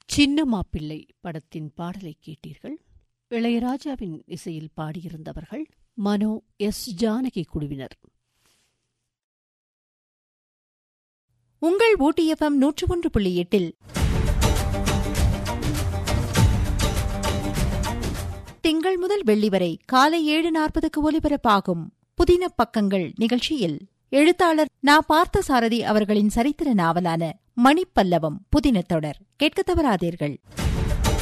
சின்ன மாப்பிள்ளை படத்தின் பாடலை கேட்டீர்கள். இளையராஜாவின் இசையில் பாடியிருந்தவர்கள் மனோ எஸ். ஜானகி குழுவினர். உங்கள் ஊட்டி FM 101.8 திங்கள் முதல் வெள்ளி வரை காலை 7:40 ஒலிபரப்பாகும் புதின பக்கங்கள் நிகழ்ச்சியில் எழுத்தாளர் நா. பார்த்தசாரதி அவர்களின் சரித்திர நாவலான மணிப்பல்லவம் புதின தொடர் கேட்க தவறாதீர்கள்.